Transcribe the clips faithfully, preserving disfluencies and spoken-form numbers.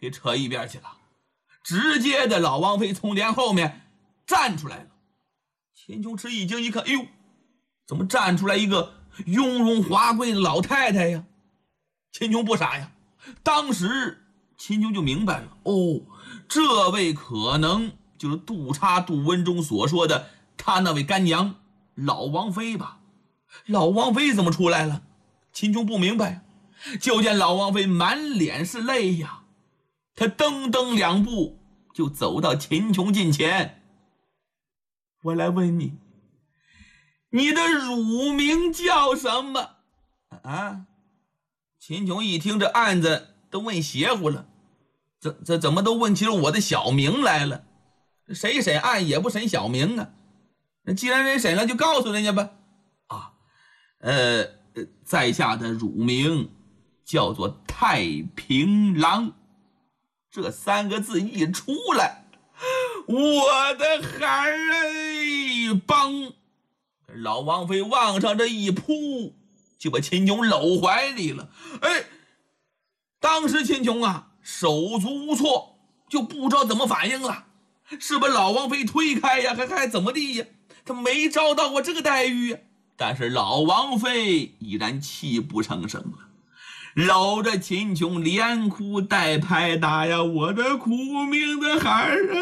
给扯一边去了，直接的老王妃从帘后面站出来了。秦琼吃一惊一看，哎呦，怎么站出来一个雍容华贵的老太太呀？秦琼不傻呀，当时秦琼就明白了，哦，这位可能就是杜叉杜文中所说的他那位干娘老王妃吧。老王妃怎么出来了？秦琼不明白，就见老王妃满脸是泪呀，她噔噔两步就走到秦琼近前。我来问你，你的乳名叫什么啊？秦琼一听这案子都问邪乎了，这这怎么都问起我的小名来了？谁审案也不审小名啊，那既然人审了就告诉人家吧。啊，呃在下的乳名叫做太平郎，这三个字一出来，我的孩儿帮老王妃往上这一扑，就把秦琼搂怀里了。哎，当时秦琼啊手足无措，就不知道怎么反应了，是把老王妃推开呀，还还怎么地呀？他没遭到过这个待遇呀。但是老王妃依然泣不成声了，搂着秦琼连哭带拍打呀，我的苦命的孩儿。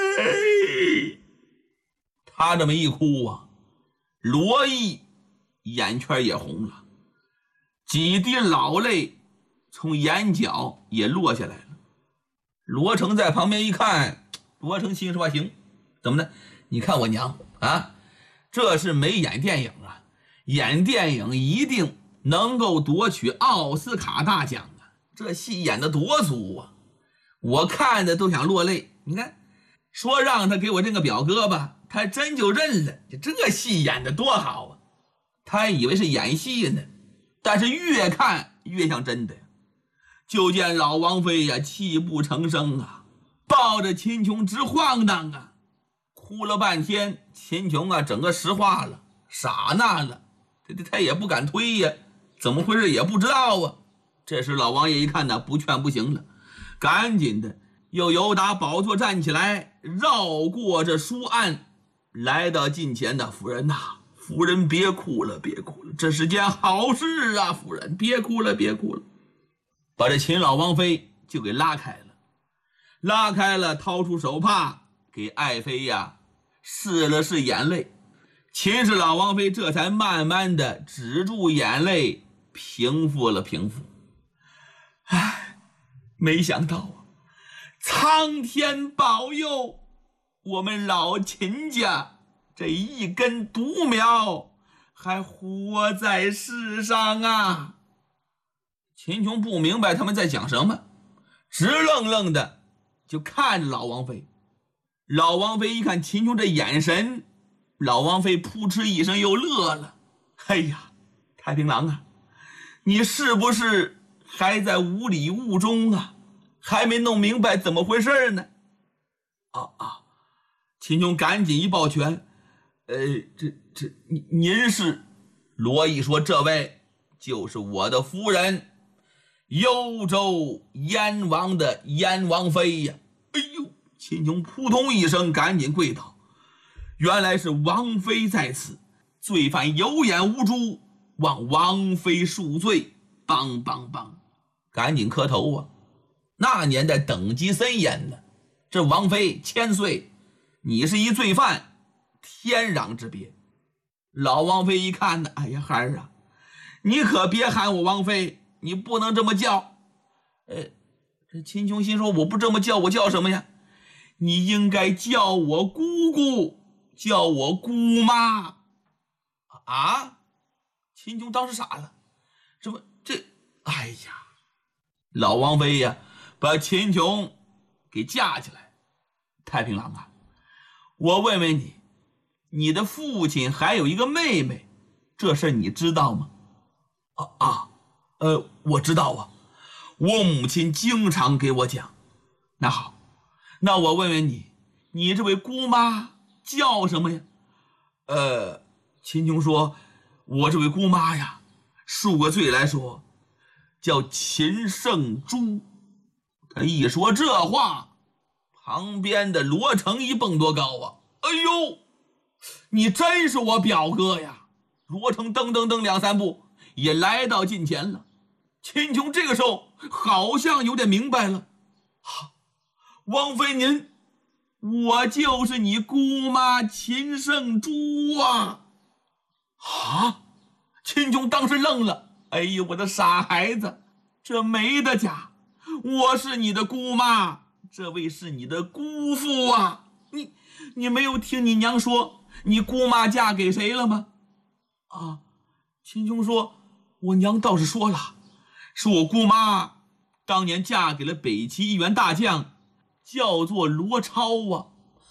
他这么一哭啊，罗毅眼圈也红了，几滴老泪从眼角也落下来了。罗成在旁边一看，罗成心说行，怎么的？你看我娘啊，这是没演电影啊，演电影一定能够夺取奥斯卡大奖啊，这戏演的多足啊，我看着都想落泪。你看说让他给我认个表哥吧，他真就认了，这戏演的多好啊。他还以为是演戏呢，但是越看越像真的。就见老王妃呀泣不成声啊，抱着秦琼直晃荡啊，哭了半天。秦琼啊整个石化了，傻那了，他他也不敢推呀，怎么回事也不知道啊。这时老王爷一看呢，不劝不行了，赶紧的又由打宝座站起来，绕过这书案，来到近前的夫人呐、啊，夫人别哭了，别哭了，这是件好事啊，夫人别哭了，别哭了。把这秦老王妃就给拉开了，拉开了，掏出手帕给爱妃呀拭了拭眼泪。秦氏老王妃这才慢慢的止住眼泪，平复了平复。唉，没想到啊，苍天保佑我们老秦家这一根独苗还活在世上啊。秦琼不明白他们在讲什么，直愣愣的就看着老王妃。老王妃一看秦琼这眼神，老王妃扑哧一声又乐了。哎呀，太平郎啊，你是不是还在雾里雾中啊？还没弄明白怎么回事呢？啊啊！秦琼赶紧一抱拳，呃，这这您是？罗毅说，这位就是我的夫人，幽州燕王的燕王妃呀。哎呦，秦琼扑通一声赶紧跪倒，原来是王妃在此，罪犯有眼无珠，望王妃恕罪，帮帮帮，赶紧磕头啊。那年代等级森严呢，这王妃千岁，你是一罪犯，天壤之别。老王妃一看呢，哎呀孩儿啊，你可别喊我王妃，你不能这么叫。呃，这秦琼心说，我不这么叫，我叫什么呀？你应该叫我姑姑，叫我姑妈。啊！秦琼当时傻了，这不这，哎呀，老王妃呀，把秦琼给架起来。太平郎啊，我问问你，你的父亲还有一个妹妹，这事你知道吗？啊啊，呃，我知道啊，我母亲经常给我讲。那好，那我问问你，你这位姑妈叫什么呀？呃，秦琼说，我这位姑妈呀，恕个罪来说，叫秦圣珠。 他一说这话，旁边的罗成一蹦多高啊！哎呦，你真是我表哥呀！罗成噔噔噔两三步也来到近前了。秦琼这个时候好像有点明白了，啊，王妃您，我就是你姑妈秦圣珠啊！啊！秦琼当时愣了，哎呦，我的傻孩子，这没得假，我是你的姑妈，这位是你的姑父啊！你你没有听你娘说你姑妈嫁给谁了吗？啊，秦琼说，我娘倒是说了，是我姑妈当年嫁给了北齐一员大将，叫做罗超啊。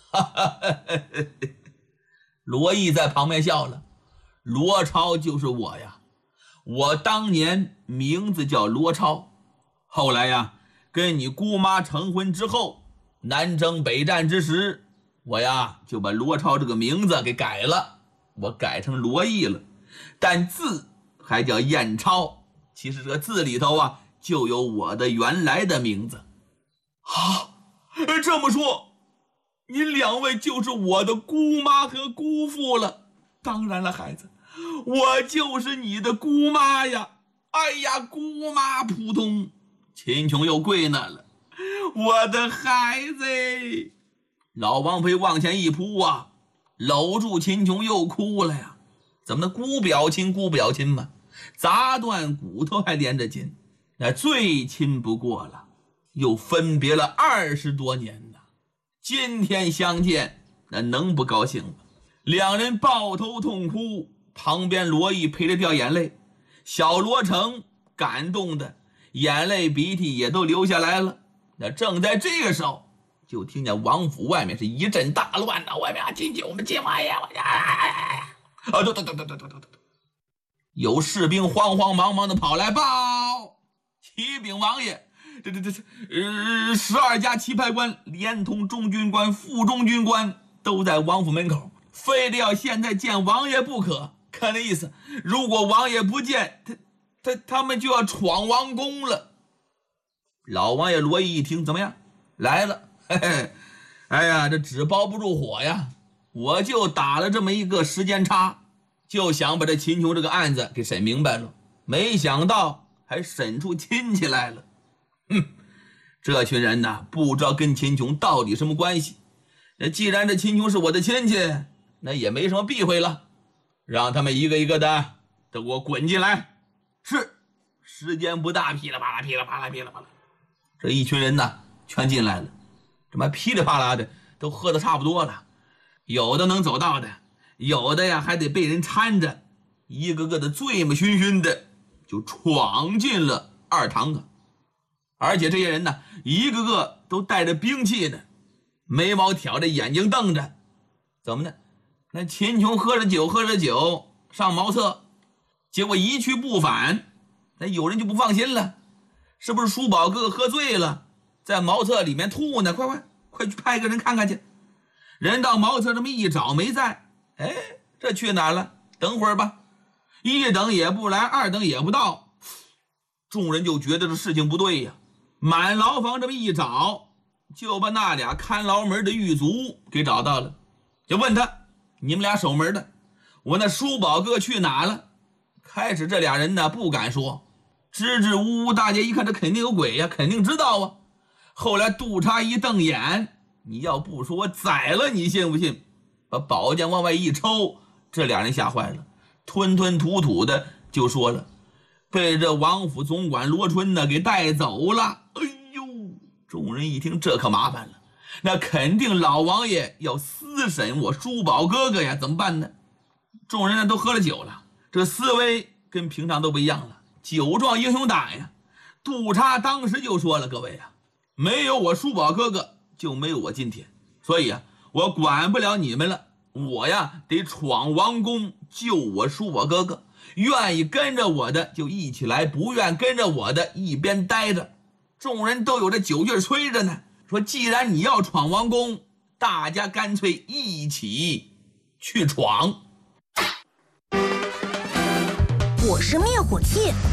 罗毅在旁边笑了，罗超就是我呀，我当年名字叫罗超，后来呀跟你姑妈成婚之后，南征北战之时，我呀就把罗超这个名字给改了，我改成罗毅了，但字还叫燕超，其实这个字里头啊就有我的原来的名字。啊，这么说您两位就是我的姑妈和姑父了。当然了，孩子，我就是你的姑妈呀。哎呀，姑妈扑通，秦琼又跪那了，我的孩子。老王妃往前一扑啊，搂住秦琼又哭了呀。怎么的，姑表亲姑表亲嘛，砸断骨头还连着筋，那最亲不过了，又分别了二十多年呢，今天相见，那能不高兴吗？两人抱头痛哭，旁边罗毅陪着掉眼泪，小罗成感动的眼泪鼻涕也都流下来了。那正在这个时候，就听见王府外面是一阵大乱呐，外面啊，进去我们进王爷，啊，对对对对对对对，有士兵慌慌忙忙的跑来报，启禀王爷，这这这这，呃，十二家棋牌官连同中军官、副中军官都在王府门口，非得要现在见王爷不可。看那意思，如果王爷不见，他他他们就要闯王宫了。老王爷罗毅一听，怎么样？来了，嘿嘿，哎呀，这纸包不住火呀！我就打了这么一个时间差，就想把这秦琼这个案子给审明白了，没想到还审出亲戚来了。哼，这群人呢，不知道跟秦琼到底什么关系。那既然这秦琼是我的亲戚，那也没什么避讳了，让他们一个一个的都给我滚进来。是，时间不大，噼里啪啦噼里啪啦噼里啪啦，这一群人呢全进来了，这么噼里啪啦的都喝得差不多了，有的能走到的，有的呀还得被人搀着，一个个的醉么醺醺的就闯进了二堂啊。而且这些人呢，一个个都带着兵器的，眉毛挑着，眼睛瞪着。怎么呢？那秦琼喝着酒喝着酒上茅厕，结果一去不返，那有人就不放心了，是不是叔宝哥哥喝醉了，在茅厕里面吐呢？快快快去派个人看看去。人到茅厕这么一找没在，哎，这去哪儿了？等会儿吧。一等也不来，二等也不到，众人就觉得这事情不对呀。满牢房这么一找，就把那俩看牢门的狱卒给找到了，就问他，你们俩守门的，我那叔宝哥去哪了？开始这俩人呢不敢说，支支吾吾，大家一看这肯定有鬼呀，肯定知道啊。后来督察一瞪眼，你要不说我宰了你信不信？把宝剑往外一抽，这俩人吓坏了，吞吞吐吐的就说了，被这王府总管罗春呢给带走了。哎呦，众人一听这可麻烦了，那肯定老王爷要私审我叔宝哥哥呀，怎么办呢？众人呢都喝了酒了，这思维跟平常都不一样了，酒壮英雄胆呀。督察当时就说了，各位啊，没有我叔宝哥哥就没有我今天，所以啊我管不了你们了，我呀得闯王宫救我叔宝哥哥，愿意跟着我的就一起来，不愿跟着我的一边待着。众人都有这酒劲吹着呢，说既然你要闯王宫，大家干脆一起去闯。 我是灭火器，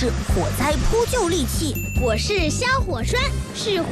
是火灾扑救利器。 我是消火栓，是